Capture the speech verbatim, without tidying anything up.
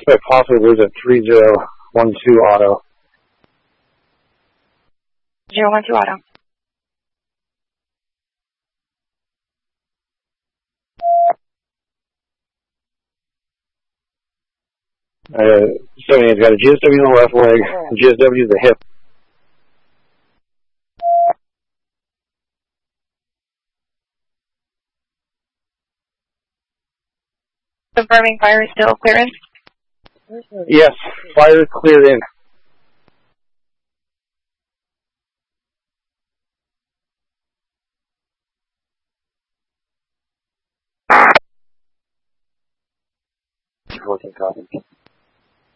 Suspect possibly lives at three zero one two Auto. zero one two Auto. Uh, seventy-eight's got a G S W in the left leg, G S W the hip. Confirming fire is still clear in? Yes, fire cleared in. fourteen copy.